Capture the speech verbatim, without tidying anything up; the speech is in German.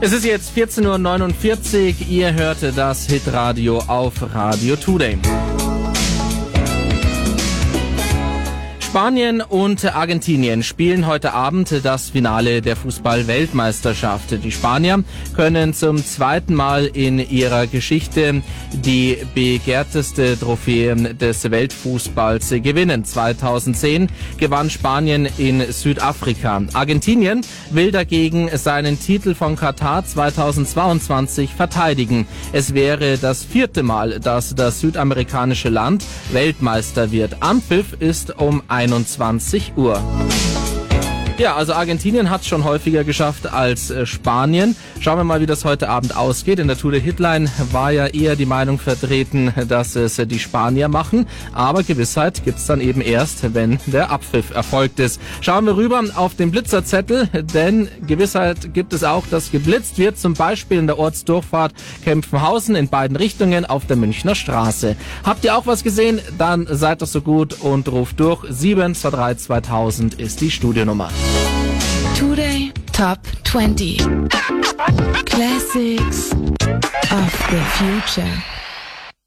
Es ist jetzt vierzehn Uhr neunundvierzig, ihr hörte das Hitradio auf Radio Today. Spanien und Argentinien spielen heute Abend das Finale der Fußball-Weltmeisterschaft. Die Spanier können zum zweiten Mal in ihrer Geschichte die begehrteste Trophäe des Weltfußballs gewinnen. zweitausendzehn gewann Spanien in Südafrika. Argentinien will dagegen seinen Titel von Katar zweitausendzweiundzwanzig verteidigen. Es wäre das vierte Mal, dass das südamerikanische Land Weltmeister wird. Anpfiff ist um einundzwanzig Uhr. Ja, also Argentinien hat es schon häufiger geschafft als äh, Spanien. Schauen wir mal, wie das heute Abend ausgeht. In der Tour de Hitline war ja eher die Meinung vertreten, dass es äh, die Spanier machen. Aber Gewissheit gibt's dann eben erst, wenn der Abpfiff erfolgt ist. Schauen wir rüber auf den Blitzerzettel, denn Gewissheit gibt es auch, dass geblitzt wird. Zum Beispiel in der Ortsdurchfahrt Kempfenhausen in beiden Richtungen auf der Münchner Straße. Habt ihr auch was gesehen? Dann seid doch so gut und ruft durch. sieben zwei drei zweitausend ist die Studionummer. Today Top twenty Classics of the Future.